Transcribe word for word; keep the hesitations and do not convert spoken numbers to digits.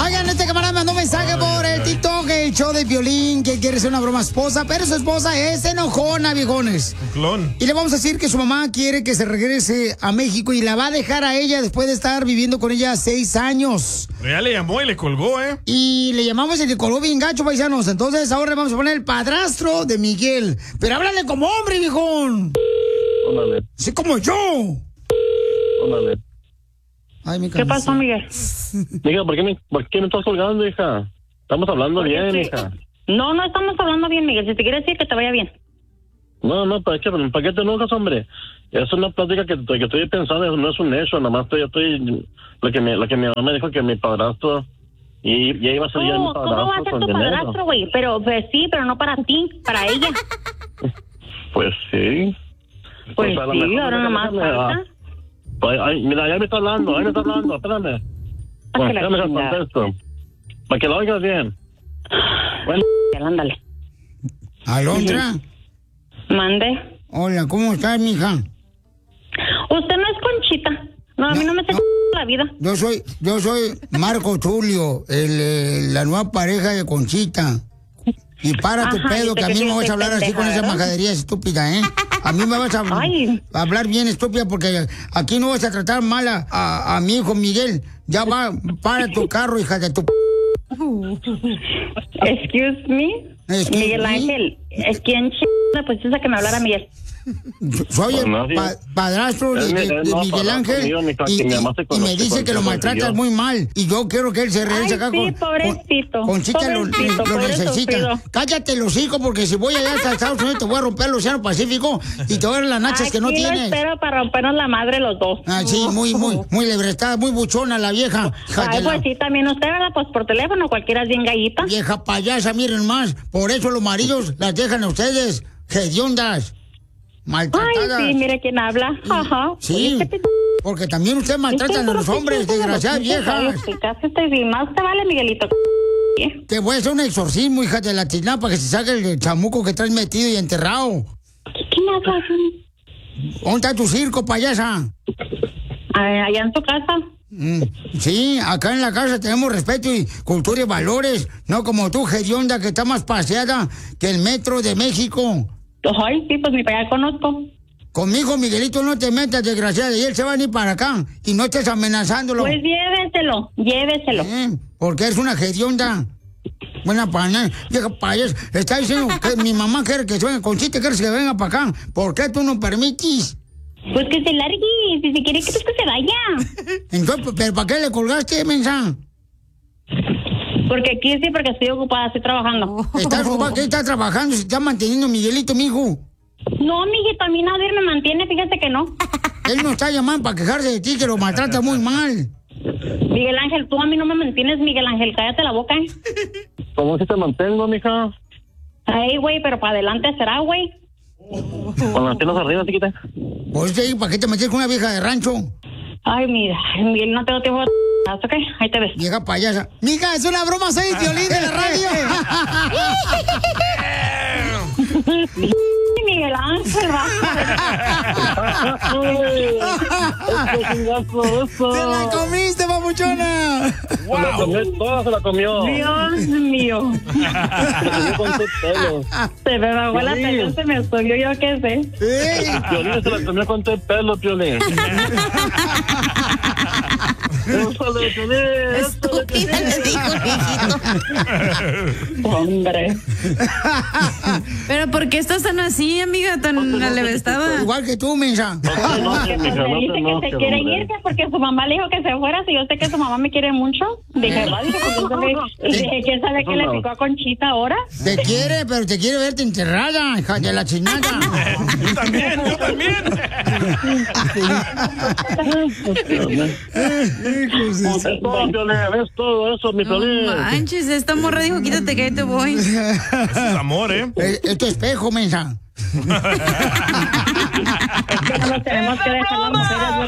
Oigan, este camarada mandó un mensaje por el TikTok, el show de Piolín, que quiere hacer una broma a su esposa, pero su esposa es enojona, viejones. Un clon. Y le vamos a decir que su mamá quiere que se regrese a México y la va a dejar a ella después de estar viviendo con ella seis años. Pero ya le llamó y le colgó, ¿eh? Y le llamamos y le colgó bien gacho, paisanos. Entonces ahora le vamos a poner el padrastro de Miguel. Pero háblale como hombre, viejón. Ándale. Sí, como yo. Ándale. Ay, mi ¿Qué pasó, Miguel? Hija, ¿por qué me, por qué me estás colgando, hija? Estamos hablando bien, sí. hija. No, no estamos hablando bien, Miguel. Si te quieres decir que te vaya bien. No, no, ¿para qué, ¿para qué te enojas, hombre? Es una plática que, que estoy pensando, no es un hecho, nada más estoy, estoy, lo que me, lo que mi mamá me dijo que mi padrastro, y ya iba a ser ya mi No, padrastro. ¿cómo va a ser con tu dinero. padrastro, güey? Pero, pues sí, pero no para ti, para ella. Pues sí. Pues a lo sí, mejor ahora déjame- nomás déjame, falta. Ay, ay, mira, ya me está hablando, ahí me está hablando, espérame. Bueno, la déjame que chingada. contesto. Para que lo oigas bien. Bueno. Ándale. Alondra. Mande. Hola, ¿cómo estás, mija? Usted no es Conchita. No, a mí no me hace la vida. Yo soy, yo soy Marco Tulio, el, eh, la nueva pareja de Conchita. Y para tu Ajá, pedo, yo que a sé mí que me vas a soy hablar así con pendeja, esa ¿verdad? majadería estúpida, ¿eh? A mí me vas a, Ay. a hablar bien estúpida porque aquí no vas a tratar mal a, a, a mi hijo Miguel. Ya va, para tu carro, hija de tu... p- Excuse me. Excuse Miguel me. Ángel, ¿es quién ch... pues esa que me hablara Miguel? Soy el Nadie. pa- padrastro de, Es mi- de- es de no, Miguel padrastro Ángel mío, mi ca- y, que mi y- mamá se y me conoce dice con- que lo con- maltratas con- muy mal y yo quiero que él se regrese Ay, acá sí, con, pobrecito, con Conchita lo, pobrecito, lo pobre necesita. sufrido. Cállate los hijos porque si voy allá hasta Estados Unidos te voy a romper el Océano Pacífico y te voy a dar las nachas que no Aquí lo tienes. espero para rompernos la madre los dos. Ah, sí, muy, muy, muy lebrestada, muy buchona la vieja. Hija de Ay, la pues sí, también usted, ¿verdad? Pues por teléfono, cualquiera es bien gallita. vieja payasa, miren más. Por eso los maridos las dejan a ustedes, hediondas, Ay, maltratadas. sí, mire quién habla. Ajá. Sí, porque también ustedes maltratan a los hombres, desgraciadas viejas. Cállate, y más te vale, Miguelito. Te voy a hacer un exorcismo, hija de la tina, para que se saque el chamuco que traes metido y enterrado. ¿Qué me haces? ¿Dónde está tu circo, payasa? Ay, allá en tu casa. Mm, sí, acá en la casa tenemos respeto y cultura y valores, no como tú, hedionda, que está más paseada que el metro de México. Ay, sí, pues ni para allá conozco. Conmigo, Miguelito, no te metas, desgraciada, y él se va a ir para acá y no estés amenazándolo. Pues lléveselo, lléveselo. Eh, porque es una hedionda. Buena pana, vieja payas. Está diciendo que mi mamá quiere que se venga, Conchita quiere que venga para acá. ¿Por qué tú no permites? Pues que se largue, si se quiere que pues que se vaya. Entonces, ¿pero para qué le colgaste, mensa? Porque aquí sí, porque estoy ocupada, estoy trabajando. ¿Estás ocupada? ¿Qué estás trabajando? Se está manteniendo Miguelito, mijo. No, amiguito, a mí nadie me mantiene, fíjate que no. Él no está llamando para quejarse de ti, que lo maltrata muy mal. Miguel Ángel, tú a mí no me mantienes, Miguel Ángel, cállate la boca, ¿eh? ¿Cómo que te mantengo, mija? Ay, güey, pero para adelante será, güey. Con las piernas arriba, chiquita. Pues sí, ¿para qué te metes con una vieja de rancho? Ay, mira, Miguel, no tengo tiempo de... ¿Ok? Ahí te ves. Vieja payasa. Mija, es una broma, soy Piolín de la radio. Miguel Ángel, va. ¡Te la comiste, papuchona! Se la comió toda, se la comió. Dios mío. Se la comió con tu pelo. Se me bajó la Piolín. pelo, se me subió, yo qué sé. Piolín se la comió con tu pelo, Piolín. Échale, Piolín. Estúpida, le dijo viejito. Hombre. Pero ¿por qué estás tan así, amiga? Tan alevestada. Igual que tú, mensa. No te enojes, Pues mija, me no dice te que se enojes, quiere hombre. ir, que porque su mamá le dijo que se fuera, si yo sé que su mamá me quiere mucho. Dije, va, dije, pues entonces, y dije, ¿quién sabe qué le picó a Conchita ahora? Te quiere, pero te quiere verte enterrada, hija de la chinada. Yo también, yo también. Es todo, Piolín, es todo eso, mi Piolín. No manches, esta morra dijo, quítate que ahí te voy. Eso es amor, ¿eh? Es, es tu espejo, mensa. Es que no nos tenemos que dejar las mujeres,